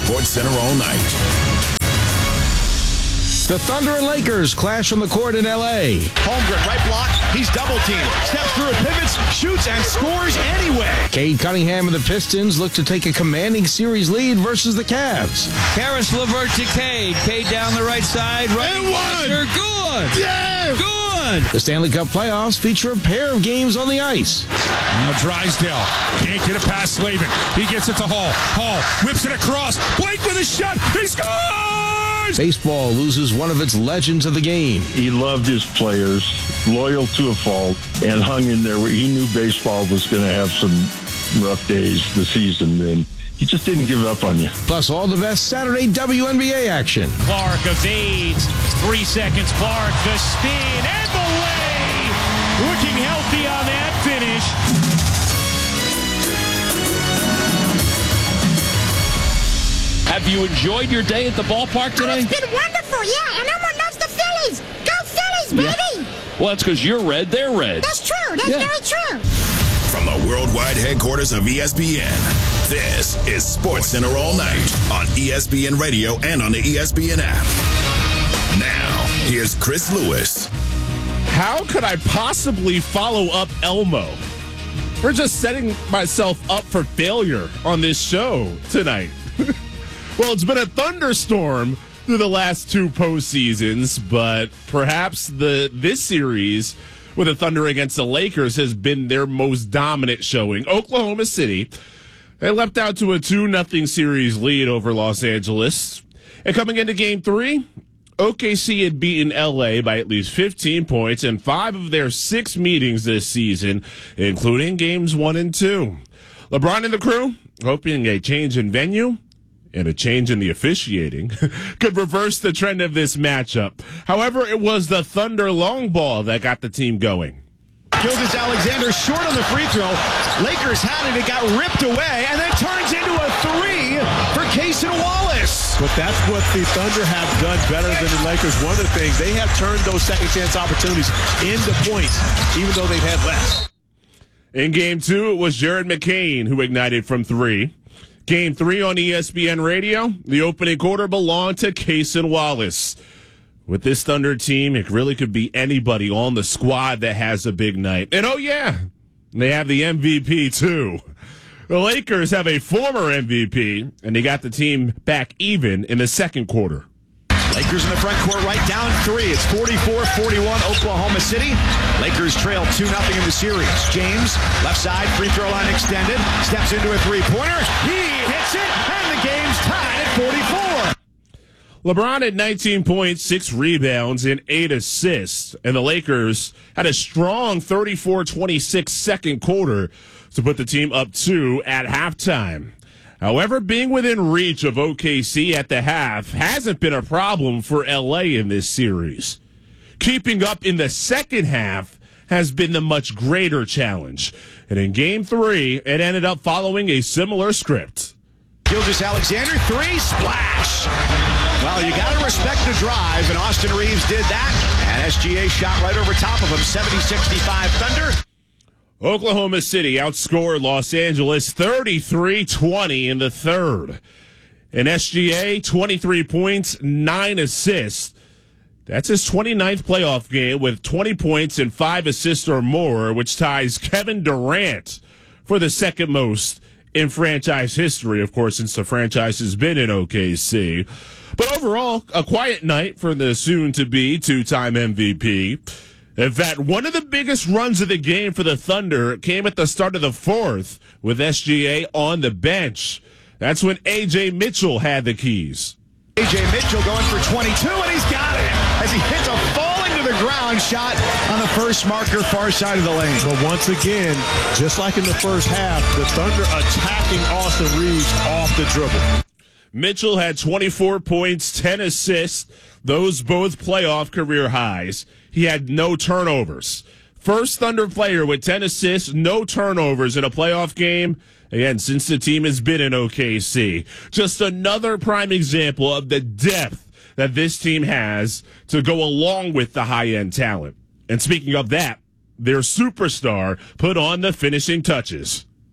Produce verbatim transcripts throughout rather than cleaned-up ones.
SportsCenter all night. The Thunder and Lakers clash on the court in L A. Holmgren, right block. He's double-teamed. Steps through, pivots, shoots, and scores anyway. Cade Cunningham and the Pistons look to take a commanding series lead versus the Cavs. Harris LeVert to Cade. Cade down the right side. Right and one. Good. Yeah. Good. The Stanley Cup playoffs feature a pair of games on the ice. Now Drysdale can't get it past Slavin. He gets it to Hall. Hall whips it across. Blake with a shot. He scores! Baseball loses one of its legends of the game. He loved his players, loyal to a fault, and hung in there. He knew baseball was going to have some rough days this season, and he just didn't give up on you. Plus all the best Saturday W N B A action. Clark evades. Three seconds. Clark, the spin, and the lay. Looking healthy on that finish. Have you enjoyed your day at the ballpark today? Oh, it's been wonderful, yeah. And everyone loves the Phillies. Go Phillies, baby. Yeah. Well, that's because you're red, they're red. That's true. That's yeah. very true. From the worldwide headquarters of E S P N, this is SportsCenter all night on E S P N Radio and on the E S P N app. Now, here's Chris Lewis. How could I possibly follow up Elmo? We're just setting myself up for failure on this show tonight. Well, it's been a thunderstorm through the last two postseasons, but perhaps the this series with the Thunder against the Lakers has been their most dominant showing. Oklahoma City, they leapt out to a two nothing series lead over Los Angeles. And coming into game three, O K C had beaten L A by at least fifteen points in five of their six meetings this season, including games one and two. LeBron and the crew hoping a change in venue and a change in the officiating could reverse the trend of this matchup. However, it was the Thunder long ball that got the team going. Gilgeous-Alexander short on the free throw. Lakers had it. It got ripped away and then turns into a three for Cason Wallace. But that's what the Thunder have done better than the Lakers. One of the things, they have turned those second chance opportunities into points, even though they've had less. In game two, it was Jared McCain who ignited from three. Game three on E S P N Radio, the opening quarter belonged to Cason Wallace. With this Thunder team, it really could be anybody on the squad that has a big night. And oh yeah, they have the M V P too. The Lakers have a former M V P, and they got the team back even in the second quarter. Lakers in the front court right down three. It's forty-four forty-one Oklahoma City. Lakers trail two nothing in the series. James, left side, free throw line extended. Steps into a three-pointer. He hits it, and the game's tied at forty-four. LeBron had nineteen points, six rebounds, and eight assists. And the Lakers had a strong thirty-four twenty-six second quarter to put the team up two at halftime. However, being within reach of O K C at the half hasn't been a problem for L A in this series. Keeping up in the second half has been the much greater challenge. And in game three, it ended up following a similar script. Gilgeous-Alexander, three, splash. Well, you got to respect the drive, and Austin Reeves did that. And S G A shot right over top of him, seventy sixty-five Thunder. Oklahoma City outscored Los Angeles thirty-three twenty in the third. And S G A, twenty-three points, nine assists. That's his twenty-ninth playoff game with twenty points and five assists or more, which ties Kevin Durant for the second most in franchise history, of course, since the franchise has been in O K C. But overall, a quiet night for the soon-to-be two-time M V P. In fact, one of the biggest runs of the game for the Thunder came at the start of the fourth with S G A on the bench. That's when A J Mitchell had the keys. A J Mitchell going for twenty-two, and he's got it as he hits a falling to the ground shot on the first marker, far side of the lane. But once again, just like in the first half, the Thunder attacking Austin Reeves off the dribble. Mitchell had twenty-four points, ten assists, those both playoff career highs. He had no turnovers. First Thunder player with ten assists, no turnovers in a playoff game. Again, since the team has been in O K C. Just another prime example of the depth that this team has to go along with the high-end talent. And speaking of that, their superstar put on the finishing touches.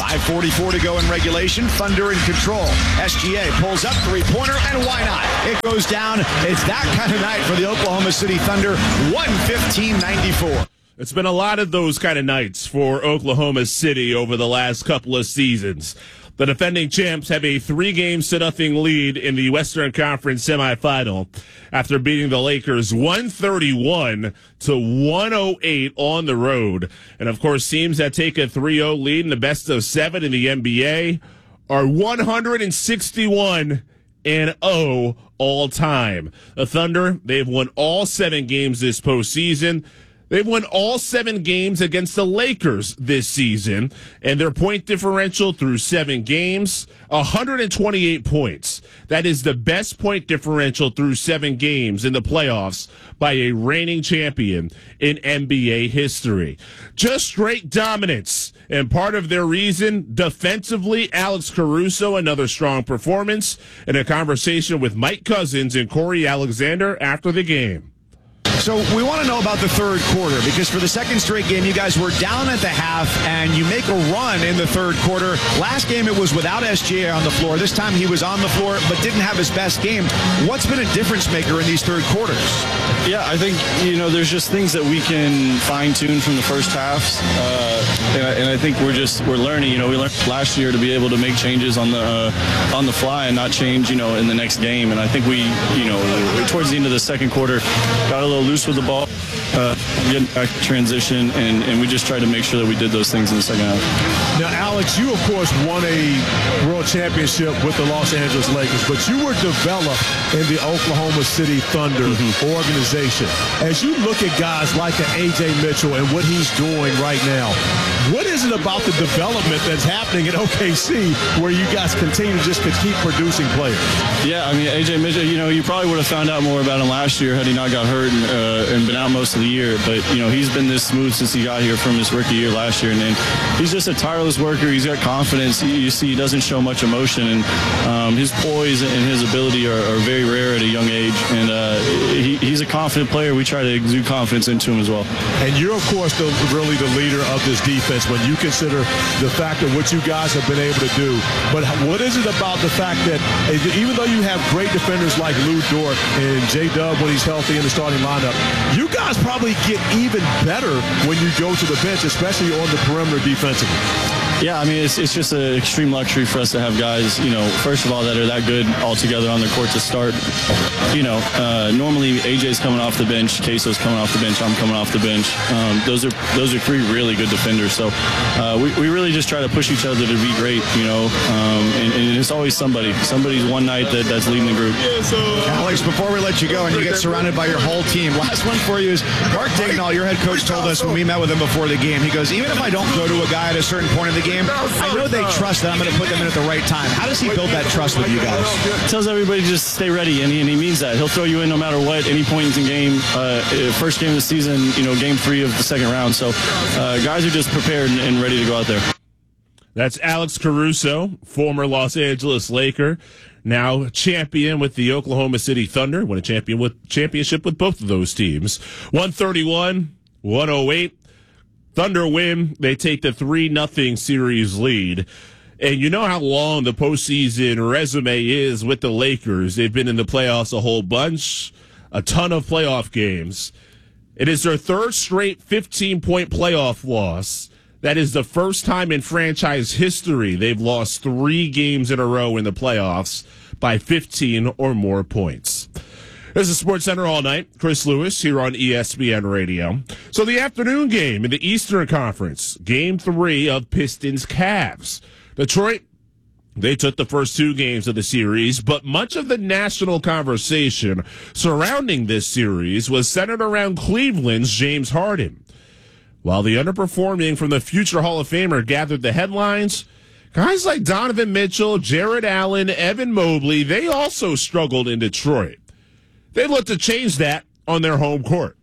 five forty-four to go in regulation. Thunder in control. S G A pulls up three-pointer, and why not? It goes down. It's that kind of night for the Oklahoma City Thunder. one fifteen ninety-four. It's been a lot of those kind of nights for Oklahoma City over the last couple of seasons. The defending champs have a three-game to nothing lead in the Western Conference semifinal after beating the Lakers one thirty-one to one oh eight on the road. And, of course, teams that take a three oh lead in the best of seven in the N B A are one sixty-one and oh all time. The Thunder, they've won all seven games this postseason. They've won all seven games against the Lakers this season, and their point differential through seven games, one hundred twenty-eight points. That is the best point differential through seven games in the playoffs by a reigning champion in N B A history. Just straight dominance, and part of their reason, defensively, Alex Caruso, another strong performance, in a conversation with Mike Cousins and Corey Alexander after the game. So we want to know about the third quarter, because for the second straight game, you guys were down at the half, and you make a run in the third quarter. Last game, it was without S G A on the floor. This time, he was on the floor, but didn't have his best game. What's been a difference maker in these third quarters? Yeah, I think, you know, there's just things that we can fine-tune from the first halves, uh, and, I, and I think we're just, we're learning. You know, we learned last year to be able to make changes on the uh, on the fly and not change, you know, in the next game. And I think we, you know, towards the end of the second quarter, got a little loose with the ball, uh, getting back to transition, and, and we just tried to make sure that we did those things in the second half. Now, Alex, you, of course, won a world championship with the Los Angeles Lakers, but you were developed in the Oklahoma City Thunder mm-hmm. organization. As you look at guys like an A J Mitchell and what he's doing right now, what is it about the development that's happening at O K C where you guys continue to just keep producing players? Yeah, I mean, A J Mitchell, you know, you probably would have found out more about him last year had he not got hurt and, uh, and been out most of the year. But, you know, he's been this smooth since he got here from his rookie year last year. And then he's just a tireless worker. He's got confidence. You see, he doesn't show much emotion. And um, his poise and his ability are, are very rare at a young age. And uh, he, he's a confident player. We try to exude confidence into him as well. And you're, of course, the, really the leader of this defense when you consider the fact of what you guys have been able to do. But what is it about the fact that even though you have great defenders like Lou Dort and J-Dub when he's healthy in the starting lineup, you guys probably get even better when you go to the bench, especially on the perimeter defensively? Yeah, I mean, it's it's just an extreme luxury for us to have guys, you know, first of all, that are that good all together on the court to start. You know, uh, normally A J's coming off the bench, Queso's coming off the bench, I'm coming off the bench. Um, those are those are three really good defenders. So uh, we, we really just try to push each other to be great, you know, um, and, and it's always somebody. Somebody's one night that, that's leading the group. Alex, before we let you go and you get surrounded by your whole team, last one for you is Mark Daigneault, your head coach, told us when we met with him before the game, he goes, even if I don't go to a guy at a certain point in the game, I know they trust that I'm going to put them in at the right time. How does he build that trust with you guys? He tells everybody to just stay ready, and he, and he means that. He'll throw you in no matter what, any point in the game. Uh, first game of the season, you know, game three of the second round. So uh, guys are just prepared and, and ready to go out there. That's Alex Caruso, former Los Angeles Laker, now champion with the Oklahoma City Thunder. Won a champion with championship with both of those teams. one thirty-one, one oh eight. Thunder win. They take the three nothing series lead. And you know how long the postseason resume is with the Lakers. They've been in the playoffs a whole bunch, a ton of playoff games. It is their third straight fifteen-point playoff loss. That is the first time in franchise history they've lost three games in a row in the playoffs by fifteen or more points. This is SportsCenter All Night. Chris Lewis here on E S P N Radio. So the afternoon game in the Eastern Conference, game three of Pistons-Cavs. Detroit, they took the first two games of the series, but much of the national conversation surrounding this series was centered around Cleveland's James Harden. While the underperforming from the future Hall of Famer gathered the headlines, guys like Donovan Mitchell, Jared Allen, Evan Mobley, they also struggled in Detroit. They look to change that on their home court.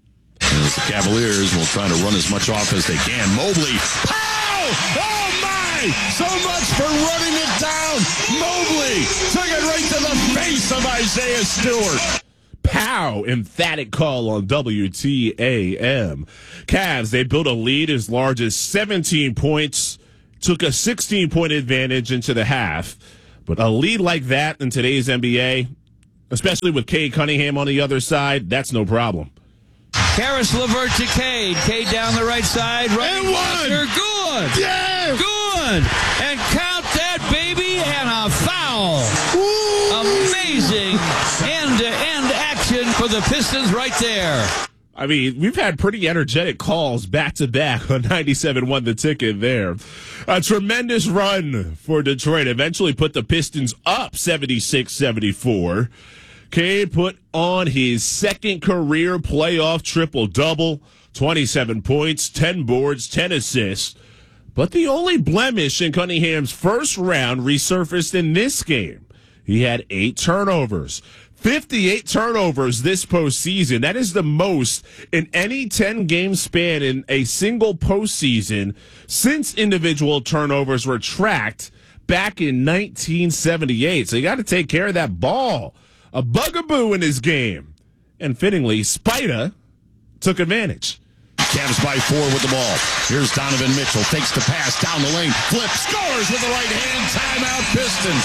As the Cavaliers will try to run as much off as they can. Mobley. Oh! Oh, my! So much for running it down. Mobley took it right to the face of Isaiah Stewart. Pow! Emphatic call on W T A M. Cavs, they built a lead as large as seventeen points took a sixteen-point advantage into the half. But a lead like that in today's N B A, especially with Cade Cunningham on the other side, that's no problem. Karis LeVert to Cade. Cade down the right side. Right and one. Good. Yes. Good. And count that, baby, and a foul. Woo. Amazing end-to-end action for the Pistons right there. I mean, we've had pretty energetic calls back-to-back on ninety-seven one The Ticket there. A tremendous run for Detroit. Eventually put the Pistons up seventy-six seventy-four. Cade put on his second career playoff triple-double, twenty-seven points, ten boards, ten assists. But the only blemish in Cunningham's first round resurfaced in this game. He had eight turnovers. fifty-eight turnovers this postseason. That is the most in any ten-game span in a single postseason since individual turnovers were tracked back in nineteen seventy-eight. So you got to take care of that ball. A bugaboo in his game. And fittingly, Spida took advantage. Cavs by four with the ball. Here's Donovan Mitchell. Takes the pass down the lane. Flip. Scores with the right hand. Timeout Pistons.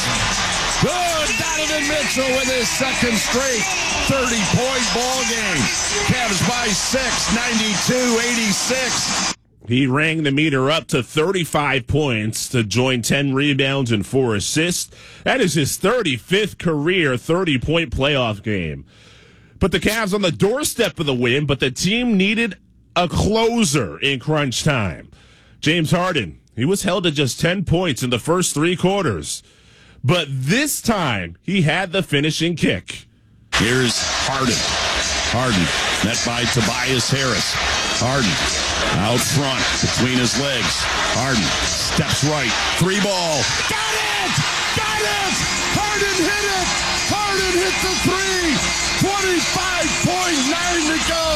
Good. Donovan Mitchell with his second straight thirty-point ball game. Cavs by six. ninety-two eighty-six. He rang the meter up to thirty-five points to join ten rebounds and four assists. That is his thirty-fifth career thirty-point playoff game. But the Cavs on the doorstep of the win, but the team needed a closer in crunch time. James Harden, he was held to just ten points in the first three quarters. But this time, he had the finishing kick. Here's Harden. Harden, met by Tobias Harris. Harden, out front, between his legs. Harden, steps right, three ball. Got it! Got it! Harden hit it! Harden hit the three! twenty-five point nine to go!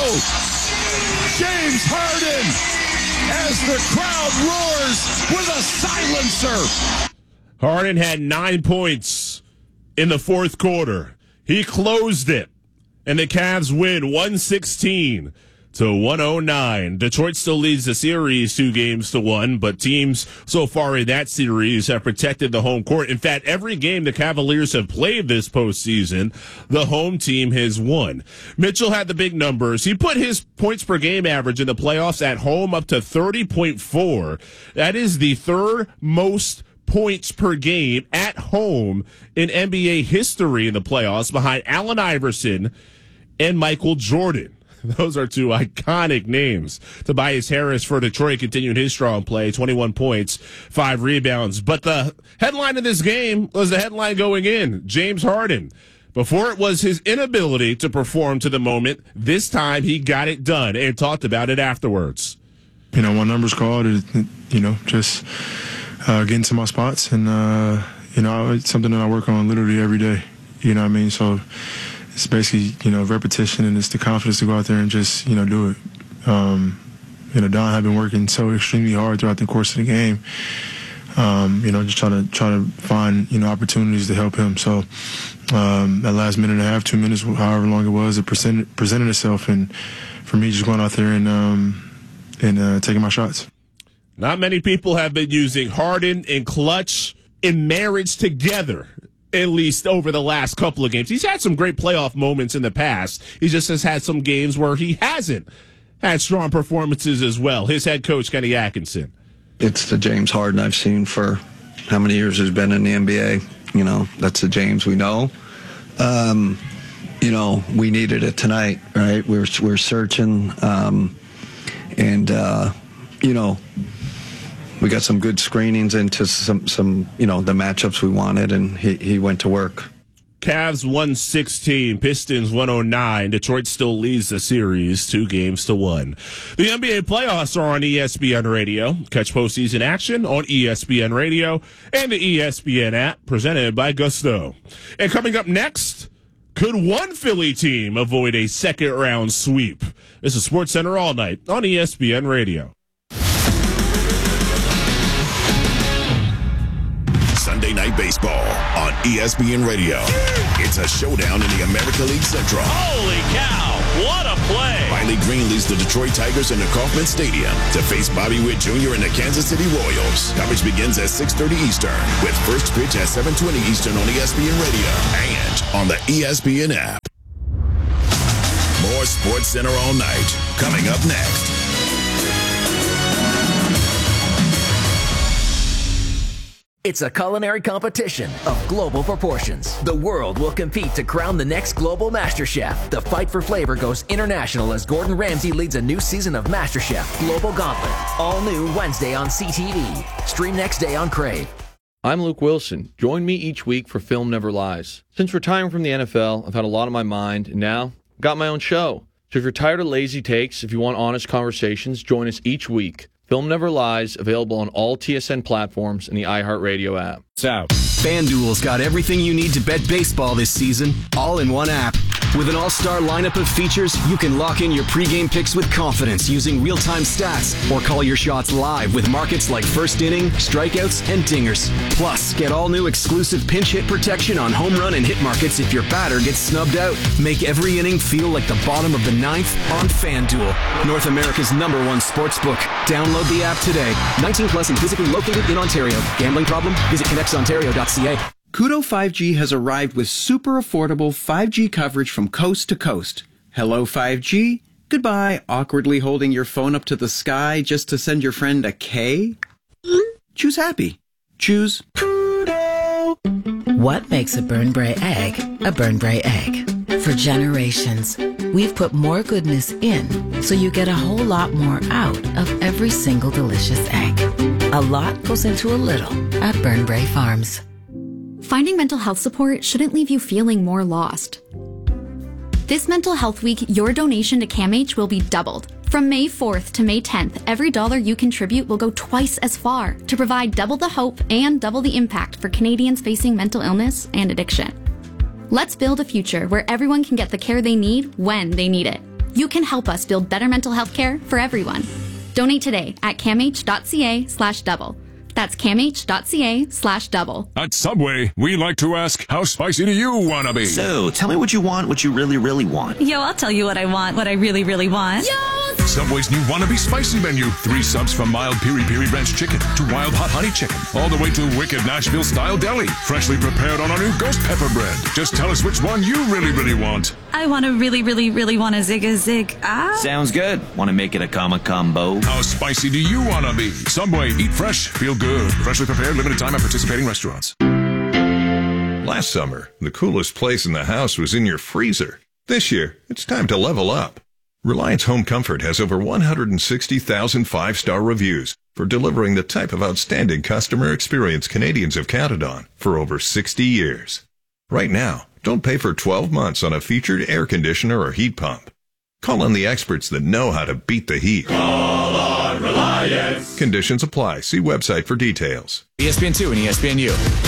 James Harden, as the crowd roars with a silencer. Harden had nine points in the fourth quarter. He closed it, and the Cavs win one sixteen to one oh nine. Detroit still leads the series two games to one, but teams so far in that series have protected the home court. In fact, every game the Cavaliers have played this postseason, the home team has won. Mitchell had the big numbers. He put his points per game average in the playoffs at home up to thirty point four. That is the third most points per game at home in N B A history in the playoffs, behind Allen Iverson and Michael Jordan. Those are two iconic names. Tobias Harris for Detroit continued his strong play, twenty-one points, five rebounds. But the headline of this game was the headline going in, James Harden. Before, it was his inability to perform to the moment. This time he got it done and talked about it afterwards. You know, when numbers called, it, you know, just uh, getting to my spots. And, uh, you know, it's something that I work on literally every day. You know what I mean? So it's basically, you know, repetition, and it's the confidence to go out there and just, you know, do it. Um, you know, Don had been working so extremely hard throughout the course of the game. Um, you know, just trying to try to find, you know, opportunities to help him. So um, that last minute and a half, two minutes, however long it was, it presented, presented itself. And for me, just going out there and um, and uh, taking my shots. Not many people have been using Harden and Clutch in marriage together, at least over the last couple of games. He's had some great playoff moments in the past. He just has had some games where he hasn't had strong performances as well. His head coach, Kenny Atkinson. It's the James Harden I've seen for how many years he's been in the N B A. You know, that's the James we know. Um, you know, we needed it tonight, right? We were, we were searching, um, and, uh, you know, we got some good screenings into some, some, you know, the matchups we wanted, and he, he went to work. Cavs one sixteen, Pistons one oh nine. Detroit still leads the series two games to one. The N B A playoffs are on E S P N Radio. Catch postseason action on E S P N Radio and the E S P N app, presented by Gusto. And coming up next, could one Philly team avoid a second round sweep? This is SportsCenter All Night on E S P N Radio. Sunday Monday Night Baseball on E S P N Radio. It's a showdown in the American League Central. Holy cow, what a play. Riley Green leads the Detroit Tigers into Kauffman Stadium to face Bobby Witt Junior and the Kansas City Royals. Coverage begins at six thirty Eastern with first pitch at seven twenty Eastern on E S P N Radio and on the E S P N app. More Sports Center all night. Coming up next. It's a culinary competition of global proportions. The world will compete to crown the next global Master Chef. The fight for flavor goes international as Gordon Ramsay leads a new season of Master Chef Global Gauntlet. All new Wednesday on C T V. Stream next day on Crave. I'm Luke Wilson. Join me each week for Film Never Lies. Since retiring from the N F L, I've had a lot on my mind, and now I've got my own show. So if you're tired of lazy takes, if you want honest conversations, join us each week. Film Never Lies, available on all T S N platforms and the iHeartRadio app. It's out. FanDuel's got everything you need to bet baseball this season, all in one app. With an all-star lineup of features, you can lock in your pregame picks with confidence using real-time stats or call your shots live with markets like first inning, strikeouts, and dingers. Plus, get all new exclusive pinch hit protection on home run and hit markets if your batter gets snubbed out. Make every inning feel like the bottom of the ninth on FanDuel, North America's number one sports book. Download the app today. nineteen plus and physically located in Ontario. Gambling problem? Visit connects ontario dot c a. Koodo five G has arrived with super affordable five G coverage from coast to coast. Hello five G. Goodbye, awkwardly holding your phone up to the sky just to send your friend a K. Choose happy. Choose Koodo. What makes a Burn Bray egg a Burn Bray egg? For generations, we've put more goodness in so you get a whole lot more out of every single delicious egg. A lot goes into a little at Burn Bray Farms. Finding mental health support shouldn't leave you feeling more lost. This Mental Health Week, your donation to CAMH will be doubled. From May fourth to May tenth, every dollar you contribute will go twice as far to provide double the hope and double the impact for Canadians facing mental illness and addiction. Let's build a future where everyone can get the care they need when they need it. You can help us build better mental health care for everyone. Donate today at camh dot c a slash double. That's camh dot c a slash double. At Subway, we like to ask, how spicy do you want to be? So, tell me what you want, what you really, really want. Yo, I'll tell you what I want, what I really, really want. Yo! Subway's new Wannabe Spicy Menu. Three subs from mild Piri Piri Ranch Chicken to wild hot honey chicken. All the way to wicked Nashville-style deli. Freshly prepared on our new ghost pepper bread. Just tell us which one you really, really want. I want to really, really, really want a zig a zig. Ah. Sounds good. Want to make it a comma combo? How spicy do you want to be? Subway, eat fresh, feel good. Freshly prepared, limited time at participating restaurants. Last summer, the coolest place in the house was in your freezer. This year, it's time to level up. Reliance Home Comfort has over one hundred sixty thousand five-star reviews for delivering the type of outstanding customer experience Canadians have counted on for over sixty years. Right now, don't pay for twelve months on a featured air conditioner or heat pump. Call on the experts that know how to beat the heat. Call on Reliance. Conditions apply. See website for details. E S P N two and E S P N U.